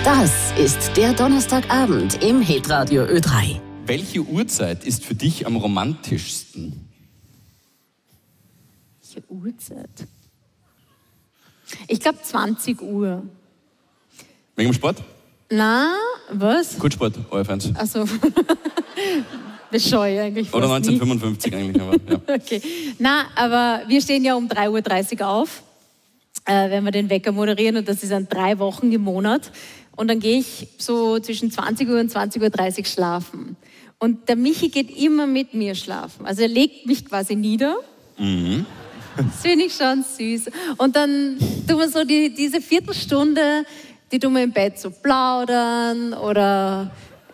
Das ist der Donnerstagabend im Hitradio Ö3. Welche Uhrzeit ist für dich am romantischsten? Welche Uhrzeit? Ich glaube 20 Uhr. Wegen dem Sport? Na, was? Kurzsport, euer Fans. Also bescheu eigentlich fast Oder 1955 eigentlich. Aber, ja. Okay. Na, aber wir stehen ja um 3.30 Uhr auf, wenn wir den Wecker moderieren, und das ist an 3 Wochen im Monat. Und dann gehe ich so zwischen 20 Uhr und 20.30 Uhr schlafen. Und der Michi geht immer mit mir schlafen. Also er legt mich quasi nieder. Mhm. Das finde ich schon süß. Und dann tun wir so diese Viertelstunde, die tun wir im Bett so plaudern oder...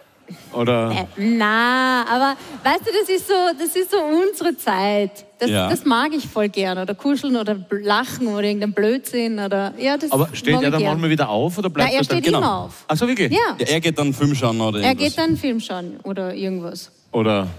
Na, aber weißt du, das ist so unsere Zeit. Das mag ich voll gern. Oder kuscheln oder lachen oder irgendein Blödsinn. Oder, ja, das aber steht er dann manchmal wieder auf oder bleibt er steht dann? immer auf. Ach so, wirklich? Ja. Ja, er geht dann Film schauen oder irgendwas. Er geht dann Film schauen oder irgendwas. Oder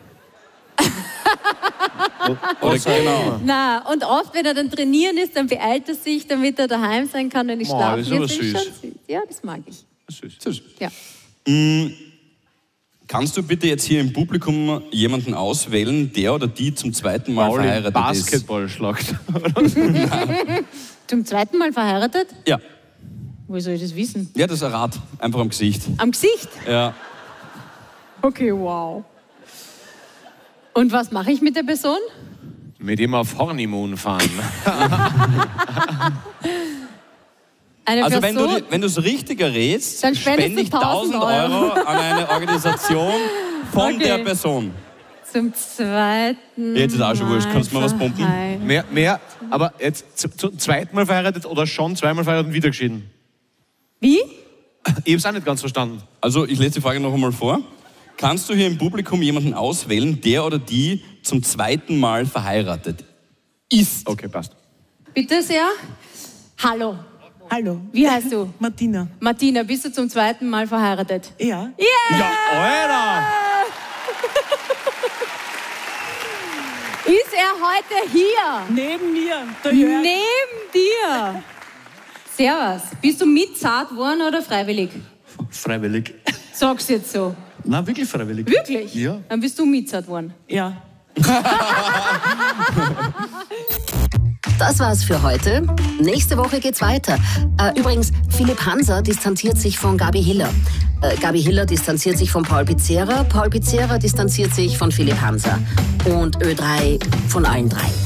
genau. Na, und oft, wenn er dann trainieren ist, dann beeilt er sich, damit er daheim sein kann, wenn ich schlafe. Das ist aber süß. Schon süß. Ja, das mag ich. Süß. Ja. Kannst du bitte jetzt hier im Publikum jemanden auswählen, der oder die zum zweiten Mal verheiratet Basketball schlagt. Zum zweiten Mal verheiratet? Ja. Wo soll ich das wissen? Ja, das ist ein Rad. Einfach am Gesicht. Am Gesicht? Ja. Okay, wow. Und was mache ich mit der Person? Mit ihm auf Honeymoon fahren. Also wenn du es richtig errätst, dann spende ich 1.000 Euro an eine Organisation von der Person. Zum zweiten Jetzt ist auch schon wurscht. Kannst du mal was pumpen? Mehr, aber jetzt zum zweiten Mal verheiratet oder schon zweimal verheiratet und wieder geschieden? Wie? Ich habe es auch nicht ganz verstanden. Also ich lese die Frage noch einmal vor. Kannst du hier im Publikum jemanden auswählen, der oder die zum zweiten Mal verheiratet ist? Okay, passt. Bitte sehr. Hallo. Hallo. Wie heißt du? Martina. Martina, bist du zum zweiten Mal verheiratet? Ja. Yeah! Ja, Alter! Ist er heute hier? Neben mir, der Jörg. Neben dir. Servus. Bist du mitzahlt worden oder freiwillig? Freiwillig. Sag's jetzt so. Nein, wirklich freiwillig. Wirklich? Ja. Dann bist du mitzahlt worden. Ja. Das war's für heute. Nächste Woche geht's weiter. Übrigens, Philipp Hanser distanziert sich von Gabi Hiller. Gabi Hiller distanziert sich von Paul Pizzera. Paul Pizzera distanziert sich von Philipp Hanser. Und Ö3 von allen 3.